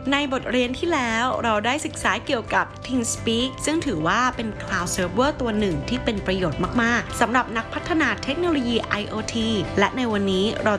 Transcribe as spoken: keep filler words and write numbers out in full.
ในบทเรียนที่แล้วเราได้ศึกษาเกี่ยวกับ TeamSpeak ซึ่งถือว่าเป็น Cloud Server ตัวหนึ่งที่เป็นประโยชน์มากๆสำหรับนักพัฒนาเทคโนโลยี ไอ โอ ที และในวันนี้เรา